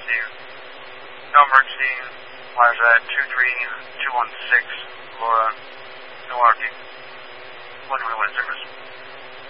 you. No emergency. Wires at 23216, Laura, no RP. 121 service.